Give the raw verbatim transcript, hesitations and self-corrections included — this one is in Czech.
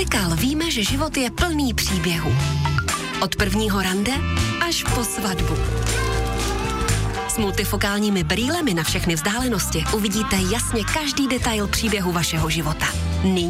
Multikal víme, že život je plný příběhů. Od prvního rande až po svatbu. S multifokálními brýlemi na všechny vzdálenosti uvidíte jasně každý detail příběhu vašeho života. Nyní